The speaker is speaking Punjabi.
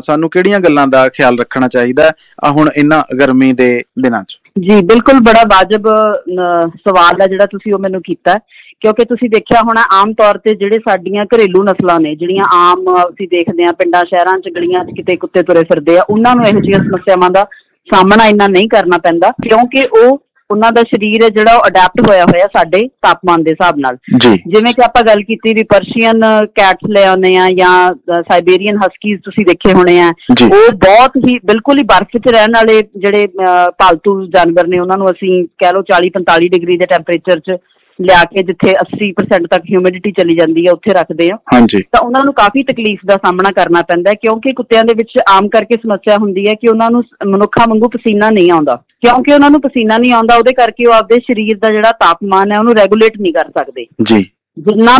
ਸਾਨੂੰ ਕਿਹੜੀਆਂ ਗੱਲਾਂ ਦਾ ਖਿਆਲ ਰੱਖਣਾ ਚਾਹੀਦਾ ਹੁਣ ਇਹਨਾਂ ਗਰਮੀ ਦੇ ਦਿਨਾਂ 'ਚ? ਜੀ ਬਿਲਕੁਲ, ਬੜਾ ਵਾਜਬ ਸਵਾਲ ਹੈ ਜਿਹੜਾ ਤੁਸੀਂ ਉਹ ਮੈਨੂੰ ਕੀਤਾ, ਕਿਉਂਕਿ ਤੁਸੀਂ ਦੇਖਿਆ ਹੋਣਾ ਆਮ ਤੌਰ ਤੇ ਜਿਹੜੇ ਸਾਡੀਆਂ ਘਰੇਲੂ ਨਸਲਾਂ ਨੇ, ਜਿਹੜੀਆਂ ਆਮ ਅਸੀਂ ਦੇਖਦੇ ਹਾਂ ਪਿੰਡਾਂ ਸ਼ਹਿਰਾਂ 'ਚ ਗਲੀਆਂ 'ਚ ਕਿਤੇ ਕੁੱਤੇ ਤੁਰੇ ਫਿਰਦੇ ਆ, ਉਹਨਾਂ ਨੂੰ ਇਹੋ ਜਿਹੀਆਂ ਸਮੱਸਿਆਵਾਂ ਦਾ ਸਾਹਮਣਾ ਇੰਨਾ ਨਹੀਂ ਕਰਨਾ ਪੈਂਦਾ, ਕਿਉਂਕਿ ਉਹਨਾਂ ਦਾ ਸਰੀਰ ਹੈ ਜਿਹੜਾ ਉਹ ਅਡੈਪਟ ਹੋਇਆ ਸਾਡੇ ਤਾਪਮਾਨ ਦੇ ਹਿਸਾਬ ਨਾਲ। ਜਿਵੇਂ ਕਿ ਆਪਾਂ ਗੱਲ ਕੀਤੀ ਵੀ ਪਰਸ਼ੀਅਨ ਕੈਟਸ ਲੈ ਆਉਂਦੇ ਆ ਜਾਂ ਸਾਈਬੇਰੀਅਨ ਹਸਕੀਜ਼ ਤੁਸੀਂ ਦੇਖੇ ਹੋਣੇ ਆ, ਉਹ ਬਹੁਤ ਹੀ ਬਿਲਕੁਲ ਹੀ ਬਰਫ਼ 'ਚ ਰਹਿਣ ਵਾਲੇ ਜਿਹੜੇ ਪਾਲਤੂ ਜਾਨਵਰ ਨੇ, ਉਹਨਾਂ ਨੂੰ ਅਸੀਂ ਕਹਿ ਲਓ 40-45 ਡਿਗਰੀ ਦੇ ਟੈਂਪਰੇਚਰ 'ਚ ਲਿਆ ਕੇ ਜਿੱਥੇ 80% ਤੱਕ ਹਿਊਮਿਡਿਟੀ ਚਲੀ ਜਾਂਦੀ ਹੈ ਉੱਥੇ ਰੱਖਦੇ ਆ, ਤਾਂ ਉਹਨਾਂ ਨੂੰ ਕਾਫੀ ਤਕਲੀਫ ਦਾ ਸਾਹਮਣਾ ਕਰਨਾ ਪੈਂਦਾ, ਕਿਉਂਕਿ ਕੁੱਤਿਆਂ ਦੇ ਵਿੱਚ ਆਮ ਕਰਕੇ ਸਮੱਸਿਆ ਹੁੰਦੀ ਹੈ ਕਿ ਉਹਨਾਂ ਨੂੰ ਮਨੁੱਖਾਂ ਵਾਂਗੂ ਪਸੀਨਾ ਨਹੀਂ ਆਉਂਦਾ। ਕਿਉਂਕਿ ਉਹਨਾਂ ਨੂੰ ਪਸੀਨਾ ਨਹੀਂ ਆਉਂਦਾ, ਉਹਦੇ ਕਰਕੇ ਉਹ ਆਪਦੇ ਸਰੀਰ ਦਾ ਜਿਹੜਾ ਤਾਪਮਾਨ ਹੈ ਉਹਨੂੰ ਰੈਗੂਲੇਟ ਨਹੀਂ ਕਰ ਸਕਦੇ। ਜਿੰਨਾ